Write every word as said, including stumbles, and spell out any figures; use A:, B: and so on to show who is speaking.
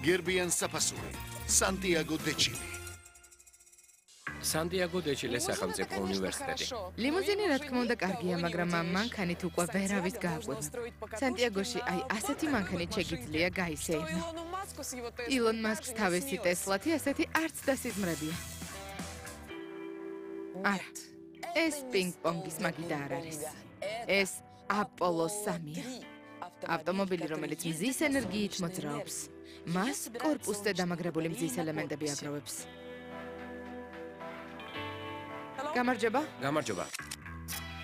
A: გერბიან საფასური, სანტიაგო დე ჩილე.
B: სანტიაგო დე ჩილეს სახელმწიფო უნივერსიტეტი.
C: ლიმუზინი რა თქმა უნდა კარგია, მაგრამ ამ მანქანით უკვე ვერავის გააკვირვა. სანტიაგოში აი ასეთი მანქანით შეგიძლია გაისეირნო. ილონ მასკს თავისი ტესლათი ასეთი არც დასიზმრებია. არა, ეს პინგ-პონგის მაგიდა არ არის. ეს აპოლო სამია. ავტომობილი, რომელიც მზის ენერგიით მოძრაობს. მას კორპუსზე დამაგრებული მზის ელემენტები აგროვებს. გამარჯობა.
B: გამარჯობა.